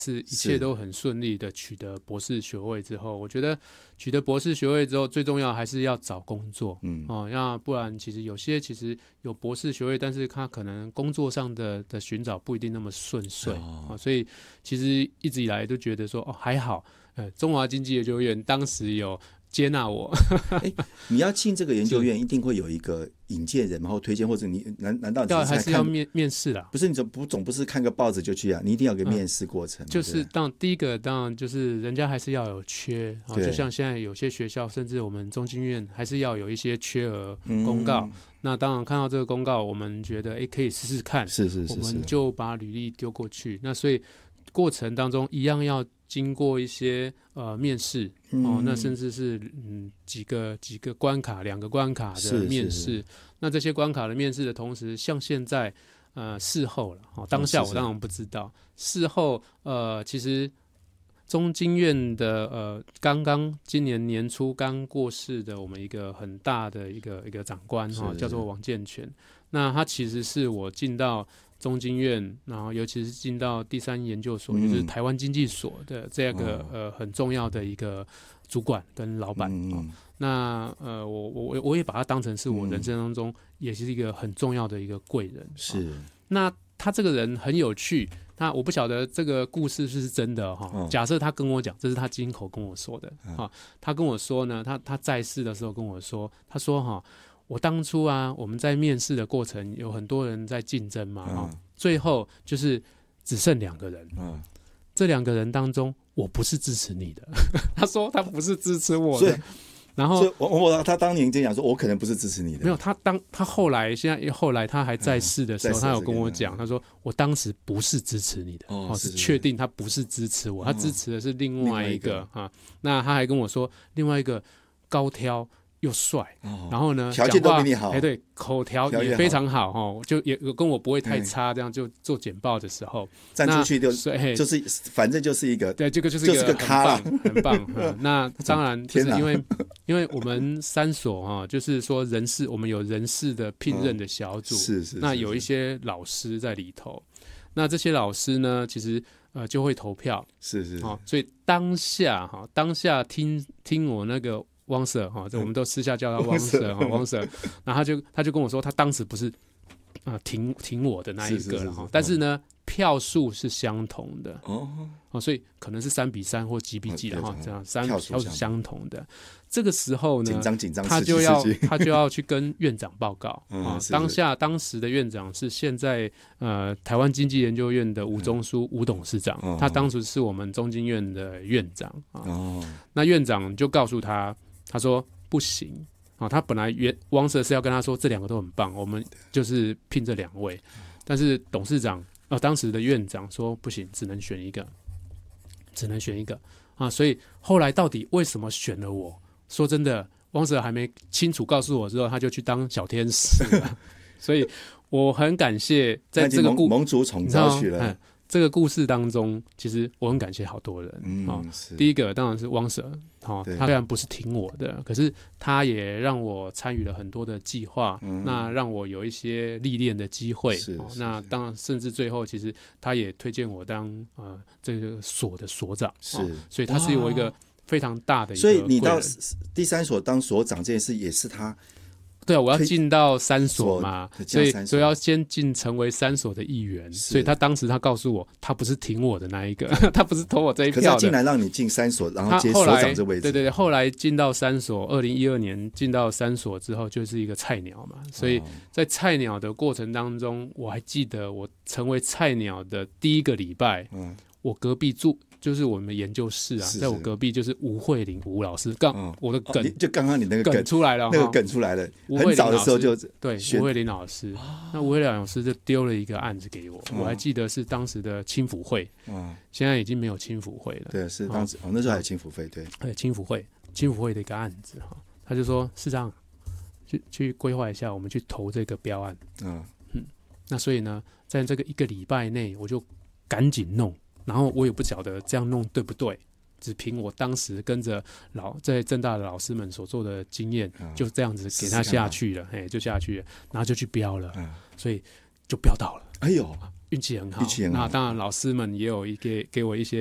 是一切都很顺利的取得博士学位之后，我觉得取得博士学位之后，最重要还是要找工作，要不然其实有些有博士学位，但是他可能工作上的寻找不一定那么顺遂，所以其实一直以来都觉得说还好，中华经济研究院当时有接纳我。 你要进这个研究院，一定会有一个引荐人，然后推荐，或者你难道还是要面试啦？ 不是，你总不是看个报纸就去啊？你一定要有个面试过程。 就是第一个当然就是人家还是要有缺，就像现在有些学校，甚至我们中经院还是要有一些缺额公告。那当然看到这个公告，我们觉得可以试试看， 是， 我们就把履历丢过去。那所以过程当中一样要经过一些面试，那甚至是几个关卡，2个关卡的面试。 是那这些关卡的面试的同时，像现在事后了，当下我当然不知道。事后其实中经院的刚刚今年年初刚过世的我们一个很大的一个长官叫做王健全。那他其实是我进到中经院，然后尤其是进到第3研究所，就是台湾经济所的这个很重要的一个主管跟老板。那我也把他当成是我人生当中也是一个很重要的一个贵人。 是。 那他这个人很有趣，那我不晓得这个故事是真的假设他跟我讲，这是他亲口跟我说的他跟我说呢，他在世的时候跟我说，他说我当初我们在面试的过程有很多人在竞争嘛，最后就是只剩2个人，这2个人当中我不是支持你的。他说他不是支持我的。然后他当年就讲说，我可能不是支持你的。 没有，他后来他还在世的时候，他有跟我讲，他说我当时不是支持你的，是确定他不是支持我，他支持的是另外一个那他还跟我说，另外一个高挑又帅，然后呢条件都比你好， 对，口条也非常好就也跟我不会太差，这样就做简报的时候站出去就是反正就是一个， 对，这个就是一个咖很棒那当然就是因为我们3所就是说我们有人事的聘任的小组， 是那有一些老师在里头，那这些老师呢其实就会投票， 是所以当下听我那个汪 Sir 我们都私下叫他汪 Sir 汪 Sir， 然后他就跟我说，他当时不是挺我的那一个了但是呢票数是相同的所以可能是3-3或几比几的这样票数相同的。这个时候呢紧张他就要去跟院长报告当时的院长是现在台湾经济研究院的吴中书吴董事长，他当时是我们中经院的院长那院长就告诉他说不行他本来汪 Sir 是要跟他说这2个都很棒，我们就是聘这2位，但是董事长当时的院长说不行，只能选一个所以后来到底为什么选了我，说真的汪 Sir 还没清楚告诉我之后，他就去当小天使了所以我很感谢在这个蒙主宠召去了这个故事当中，其实我很感谢好多人第一个当然是汪 Sir他虽然不是听我的，可是他也让我参与了很多的计划那让我有一些历练的机会那当然甚至最后其实他也推荐我当这个所的所长所以他是我一个非常大的一个贵人。 所以你到第3所当所长这件事也是他对我要进到3所嘛，所以要先成为3所的一员，所以他当时他告诉我，他不是挺我的那一个他不是投我这一票的，可是他竟然让你进3所，然后接所长这位置。 对，后来进到3所，2012年进到3所之后，就是一个菜鸟嘛，所以在菜鸟的过程当中，我还记得我成为菜鸟的第1个礼拜我隔壁就是我们研究室在我隔壁就是吴慧玲吴老师，我的梗就刚刚你那个梗出来了， 那个梗出来了，很早的时候就对吴慧玲老师那吴慧玲老师就丢了一个案子给我我还记得是当时的青辅会现在已经没有青辅会了， 对，是当时那时候还有青辅会，对， 青辅会的一个案子他就说市长去规划一下，我们去投这个标案那所以呢在这个1个礼拜内我就赶紧弄，然后我也不晓得这样弄对不对，只凭我当时跟着在政大的老师们所做的经验就这样子给他下去了就下去了，然后就去标了所以就标到了。 哎呦， 运气很好， 运气很好那当然老师们也有给我一些